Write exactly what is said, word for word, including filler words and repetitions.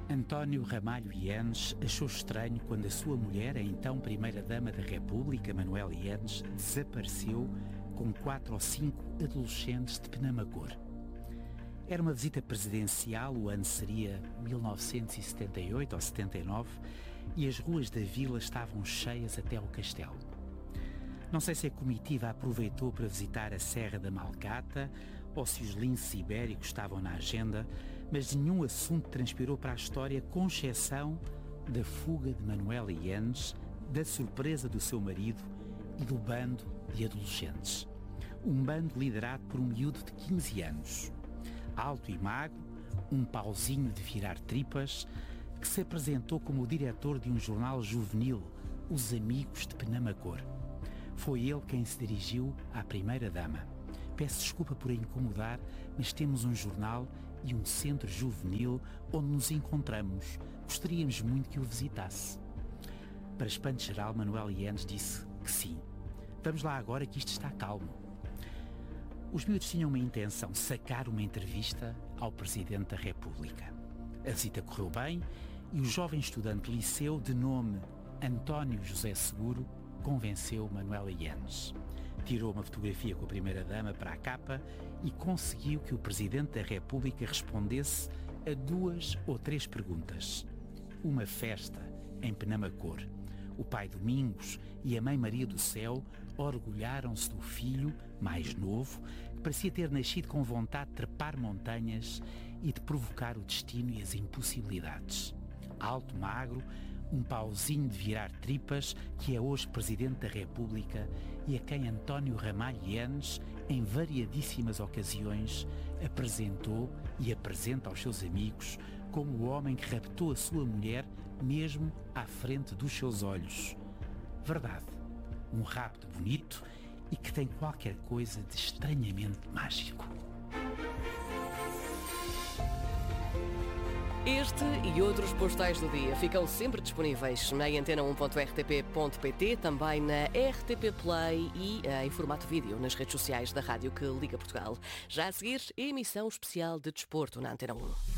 António Ramalho Eanes achou estranho quando a sua mulher, a então Primeira-Dama da República, Manuela Eanes, desapareceu com quatro ou cinco adolescentes de Penamacor. Era uma visita presidencial, o ano seria mil novecentos e setenta e oito ou setenta e nove, e as ruas da vila estavam cheias até ao castelo. Não sei se a comitiva aproveitou para visitar a Serra da Malcata ou se os linces ibéricos estavam na agenda, mas nenhum assunto transpirou para a história, com exceção da fuga de Manuela Eanes, da surpresa do seu marido e do bando de adolescentes. Um bando liderado por um miúdo de quinze anos, alto e magro, um pauzinho de virar tripas, que se apresentou como o diretor de um jornal juvenil, Os Amigos de Penamacor. Foi ele quem se dirigiu à Primeira-Dama. Peço desculpa por a incomodar, mas temos um jornal e um centro juvenil onde nos encontramos. Gostaríamos muito que o visitasse. Para espanto geral, Manuela Eanes disse que sim. Vamos lá agora que isto está calmo. Os miúdos tinham uma intenção, sacar uma entrevista ao Presidente da República. A visita correu bem e o jovem estudante de liceu, de nome António José Seguro, convenceu Manuela Eanes. Tirou uma fotografia com a Primeira-Dama para a capa e conseguiu que o Presidente da República respondesse a duas ou três perguntas. Uma festa em Penamacor. O pai Domingos e a mãe Maria do Céu orgulharam-se do filho, mais novo, que parecia ter nascido com vontade de trepar montanhas e de provocar o destino e as impossibilidades. Alto, magro, um pauzinho de virar tripas, que é hoje Presidente da República e a quem António Ramalho Eanes, em variadíssimas ocasiões, apresentou e apresenta aos seus amigos como o homem que raptou a sua mulher mesmo à frente dos seus olhos. Verdade, um rapto bonito e que tem qualquer coisa de estranhamente mágico. Este e outros postais do dia ficam sempre disponíveis na antena um ponto r t p ponto p t, também na R T P Play e uh, em formato vídeo nas redes sociais da rádio que liga Portugal. Já a seguir, emissão especial de desporto na Antena um.